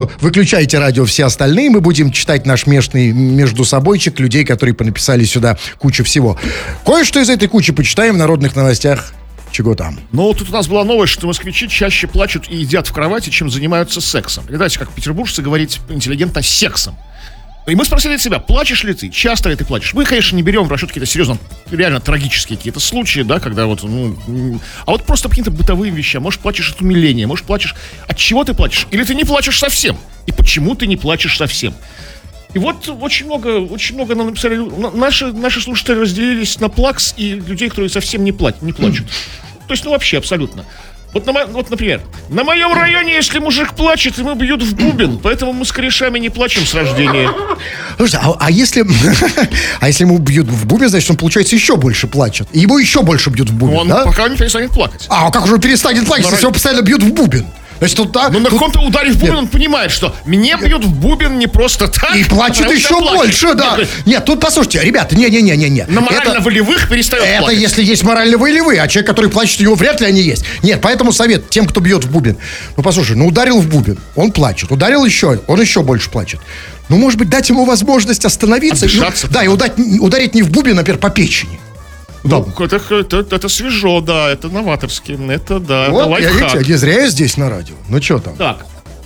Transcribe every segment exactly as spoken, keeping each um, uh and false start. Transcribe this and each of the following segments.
что выключайте радио все остальные, мы будем читать наш межный междусобойчик людей, которые понаписали сюда кучу всего. Кое-что из этой кучи почитаем в народных новостях. Чего там? Ну, тут у нас была новость, что москвичи чаще плачут и едят в кровати, чем занимаются сексом. Или давайте, как петербуржцы говорить интеллигентно, сексом. И мы спросили себя, плачешь ли ты, часто ли ты плачешь? Мы, конечно, не берем в расчет какие-то серьезно, реально трагические какие-то случаи, да, когда вот, ну, а вот просто по каким-то бытовым вещам. Может, плачешь от умиления, может, плачешь... От чего ты плачешь? Или ты не плачешь совсем? И почему ты не плачешь совсем? И вот очень много, очень много нам написали... Наши, наши слушатели разделились на плакс и людей, которые совсем не, плачут, не плачут. То есть, ну, вообще, абсолютно. Вот, на, вот, например, на моем районе, если мужик плачет, ему бьют в бубен, поэтому мы с корешами не плачем с рождения. Слушайте, а, а если а если ему бьют в бубен, значит, он, получается, еще больше плачет. И ему еще больше бьют в бубен, он да? пока не перестанет плакать. А как же он перестанет плакать, Но если его постоянно бьют в бубен? Значит, тут так... Ну, на тут... каком-то ударе в бубен Нет. он понимает, что мне бьют в бубен не просто так. И плачет еще больше, да. Нет, Нет, тут, послушайте, ребята, не-не-не-не. На морально-волевых это... перестает это плакать. Это если есть морально-волевые, а человек, который плачет, у него вряд ли они есть. Нет, поэтому совет тем, кто бьет в бубен. Ну, послушай, ну, ударил в бубен, он плачет. Ударил еще, он еще больше плачет. Ну, может быть, дать ему возможность остановиться. Ну, да, и удать, ударить не в бубен, а, например, по печени. Да. Ну, это, это, это свежо, да, это новаторски, это да, вот, это лайфхак. Я, не зря я здесь на радио. Ну, что там? Так,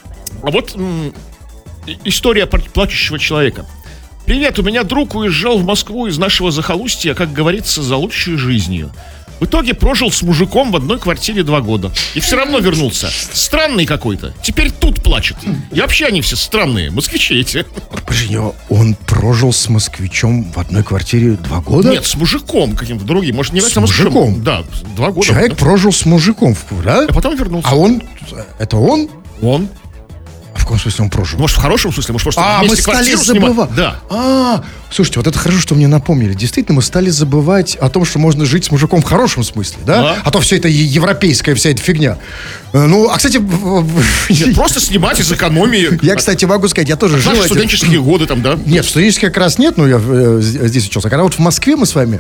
а вот м- история плачущего человека. Привет, у меня друг уезжал в Москву из нашего захолустья, как говорится, за лучшей жизнью. В итоге прожил с мужиком в одной квартире два года. И все равно вернулся. Странный какой-то. Теперь тут плачет. И вообще они все странные, москвичи эти. Подожди, он прожил с москвичом в одной квартире два года? Нет, с мужиком каким-то другим. Может, не с мужиком? Да, два года. Человек да. прожил с мужиком, да? А потом вернулся. А он, это он? Он. А в каком смысле он прожил? Может, в хорошем смысле, может, просто а, вместе мы стали квартиру забывать. снимать. Да. А, слушайте, вот это хорошо, что мне напомнили. Действительно, мы стали забывать о том, что можно жить с мужиком в хорошем смысле, да? да. А то все это европейская вся эта фигня. Ну, а, кстати... Нет, просто снимать из экономии. Я, кстати, могу сказать, я тоже жил... Наши студенческие годы там, да? Нет, в студенческих как раз нет, но я здесь учился. А когда вот в Москве мы с вами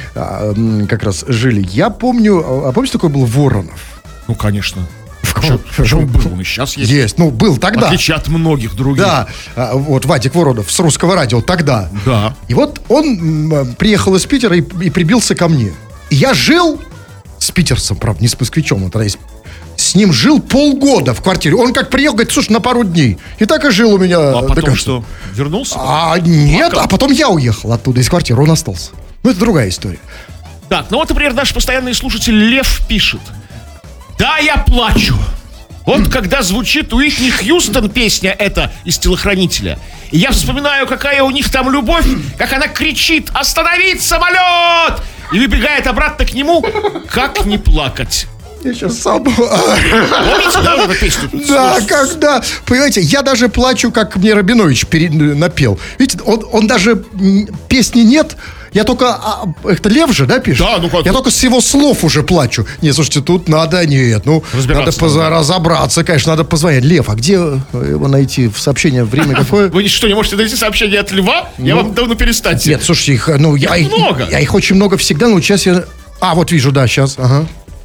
как раз жили, я помню... А помните, такой был Воронов? Ну, конечно. Что был, он и сейчас есть. Есть, ну, был тогда. В отличие от многих других. Да, вот Вадик Воронов с Русского радио тогда. Да. И вот он приехал из Питера и, и прибился ко мне. И я жил с питерцем, правда, не с москвичом, он тогда есть. С ним жил полгода в квартире. Он как приехал, говорит, слушай, на пару дней. И так и жил у меня. А потом что, вернулся? А нет, а, а потом я уехал оттуда из квартиры, он остался. Ну, это другая история. Так, ну вот, например, наш постоянный слушатель Лев пишет. Да, я плачу. Вот когда звучит Уитни Хьюстон песня эта из «Телохранителя», и я вспоминаю, какая у них там любовь, как она кричит «Остановить самолет!» и выбегает обратно к нему, как не плакать. Я сейчас сам... Помните, да, вот эту песню? Да, когда... Понимаете, я даже плачу, как мне Рабинович перед... напел. Видите, он, он даже... Песни нет... Я только... А, это Лев же, да, пишет? Да, ну как? Я только с его слов уже плачу. Не, слушайте, тут надо... Нет, ну... Надо поз- да. разобраться, конечно, надо позвонить. Лев, а где его найти? В сообщение время какое? Вы что, не можете найти сообщение от Льва? Ну, я вам давно перестаньте. Нет, слушайте, их... Ну, их я, много. Я, я их очень много всегда, но сейчас я... А, вот вижу, да, сейчас, ага.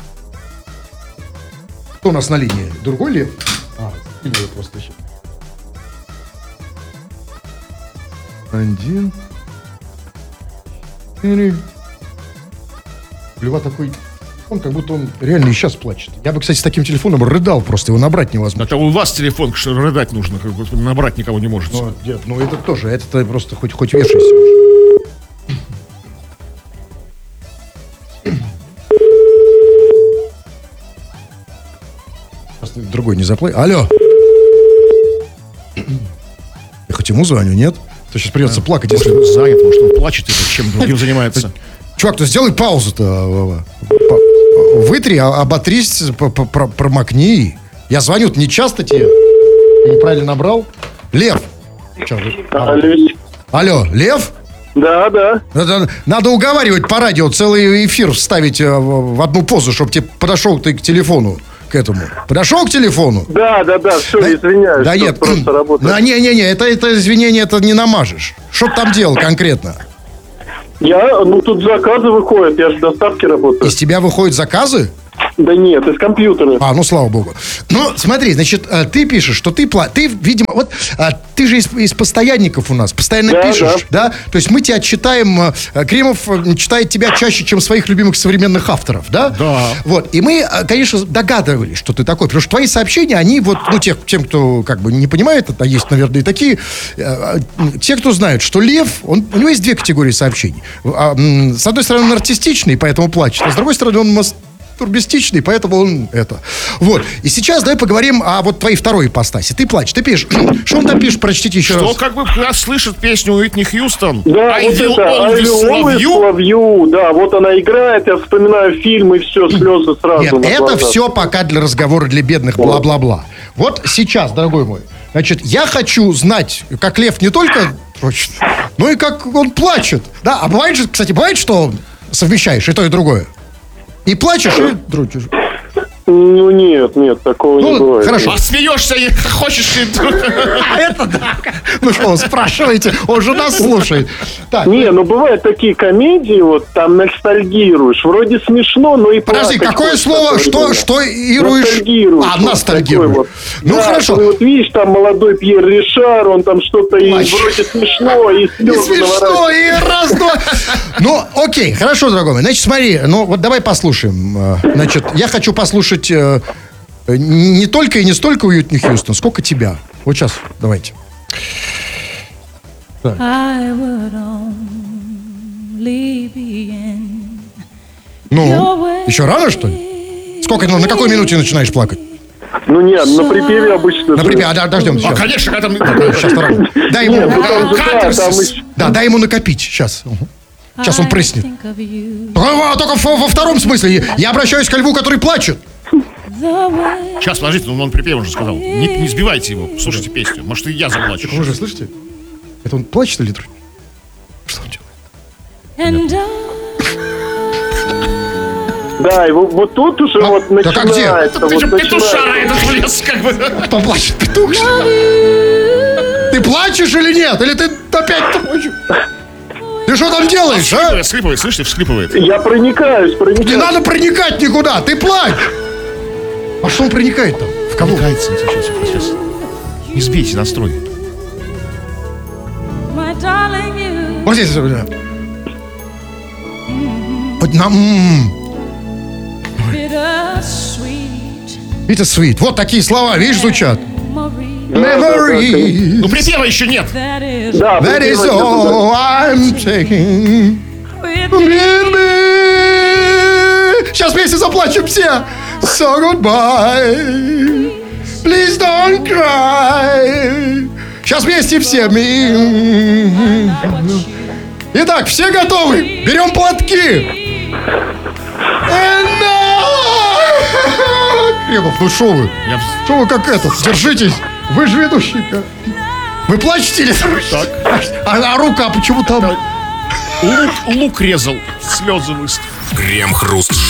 Кто у нас на линии? Другой Лев? А, или просто еще. Один... Лева такой, он как будто он реально и сейчас плачет. Я бы, кстати, с таким телефоном рыдал, просто его набрать невозможно. Это у вас телефон, что рыдать нужно, как бы набрать никого не можете. Ну, нет, ну это тоже, это просто хоть, хоть вешайся. Другой не заплай. Алло. Я хоть ему звоню, нет? То сейчас придется да. плакать, если... Может, занят, может, он плачет, или чем другим занимается. Чувак, то сделай паузу-то. Вытри, оботрись, промокни. Я звоню не часто тебе. Я неправильно набрал. Лев. Алло, Лев? Да, да. Надо, надо уговаривать по радио, целый эфир вставить в одну позу, чтобы тебе подошел ты к телефону. К этому. Подошел к телефону? Да, да, да, все, да, извиняюсь. Да нет, просто работает. Да, не, не, не, это, это извинение, это не намажешь. Что ты там делал конкретно? Я, ну тут заказы выходят, я же в доставке работаю. Из тебя выходят заказы? Да нет, из компьютера. А, ну, слава богу. Ну, смотри, значит, э, ты пишешь, что ты, пла- ты, видимо, вот э, ты же из, из постоянников у нас, постоянно Да, пишешь, да. То есть мы тебя читаем, э, Кремов э, читает тебя чаще, чем своих любимых современных авторов, да? Да. Вот, и мы, э, конечно, догадывались, что ты такой, потому что твои сообщения, они вот, ну, тех, тем, кто как бы не понимает, это есть, наверное, и такие, э, э, те, кто знают, что Лев, он, у него есть две категории сообщений. А, м, с одной стороны, он артистичный, поэтому плачет, а с другой стороны, он мас- турбистичный, поэтому он это. Вот. И сейчас давай поговорим о вот твоей второй ипостаси. Ты плачешь, ты пишешь. Что он там пишет? Прочтите еще Что раз. как бы нас слышит песню Уитни Хьюстон. Да, I вот will это always I will love always you. love you. Да, вот она играет, я вспоминаю фильм, и все, слезы сразу. Нет, на это глазах. все пока для разговора для бедных, бла-бла-бла. Вот сейчас, дорогой мой, значит, я хочу знать, как Лев не только дрочит, но и как он плачет. Да, а бывает же, кстати, бывает, что совмещаешь и то, и другое? И плачешь, и дрочишь. Ну нет, нет, такого Ну, не бывает. хорошо. А смеешься и хочешь... и- А это да. Ну что, вы спрашиваете, он же нас слушает. Так, Не, ну бывают такие комедии, вот там ностальгируешь. Вроде смешно, но и подожди, плакать какое хочется слово, что, одновременно. что ируешь? Ностальгируешь. А, вот ностальгируешь. такой вот. Ну, Да, хорошо. ты вот видишь, там молодой Пьер Ришар, он там что-то и Плачет. вроде смешно, и И слезы смешно, и раз, два. Ну, окей, хорошо, дорогой мой. Значит, смотри, ну вот давай послушаем. Э, Значит, я хочу послушать э, не только и не столько Уитни Хьюстон, сколько тебя. Вот сейчас, давайте. I would only be in Ну, your way. еще рано, что ли? Сколько, ну, на какой минуте начинаешь плакать? Ну нет, на припеве обычно. Например, а, да, дождем А, сейчас. конечно, когда там... Сейчас, второй. Дай ему, Нет, ну там же, да, там Катарсис. еще... да, дай ему накопить. Сейчас. Сейчас он I прыснет. think of you А, только во, во втором смысле. Я обращаюсь к льву, который плачет. the way Сейчас, подождите, ну он припев уже сказал. Не, не сбивайте его, слушайте песню. Может, и я заплачу. Вы же слышите? Это он плачет или дрочит? Что он делает? and Да, и вот, вот тут уже А, вот так а где? начинается. Ты вот же петушара начинается. этот влез, как бы. Кто плачет? Петух, что ли? Ты плачешь или нет? Или ты опять дрочишь? Ты что там делаешь, а? Всхлипывает, всхлипывает, слышите, всхлипывает. Я проникаюсь, проникаюсь. Не надо проникать никуда, ты плачь! А что он проникает там? В кого? Кается, сейчас, сейчас. Не сбейте настрой. my darling you Вот здесь. Вот, да. Вот на, м-м, bittersweet это sweet. Вот такие слова, видишь, звучат. memory Memories. Ну, припева еще нет. that is Да, That is припев- all I'm taking with with me. Сейчас вместе заплачем все. So goodbye. Please don't cry. Сейчас вместе все. М-м-м. Итак, все готовы? Берем платки. And now- Кремов, ну что вы? Я... Что вы как это? Держитесь. Вы же ведущий. Вы плачете или Так. А, а рука почему там? Лук, лук резал, слезы выступили. Крем-хруст